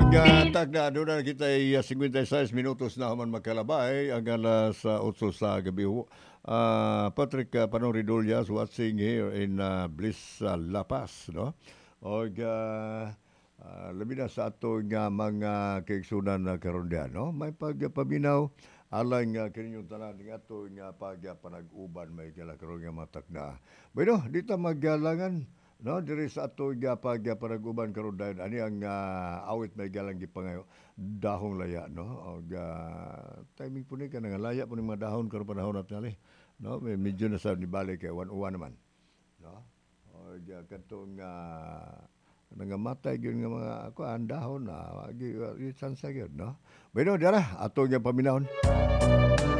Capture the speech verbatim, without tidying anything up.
Nga tagna aduna kita ay uh, fifty-six minutos na human magkalabay ang alas uh, otso sa gabi ho. Uh, Patrick uh, Panong Ridullas watching here in uh, Bliss, uh, La Paz, no? O uh, uh, labi na sa ato nga mga kaigsunan na karon diyan, no? May pagpaminaw alang nga kaninyong tanan nga ato nga pagpanag-uban may kala karon nga matak na. Bueno, dito maggalangan. No, diri sa ato nga pag paraguban karon dahil ani ang ah, awit may galang gipangayo dahong laya, no. Og ah, timing po ni ka nga laya po ni mga dahon karon panahon natin ali. No, may medyo na sa nibalik kay one oh one naman, no. Og uh, katong uh, nangamatay gyud nga mga ako ang dahon na uh, sansa gyud, no. Bueno, dara ato nga paminahon.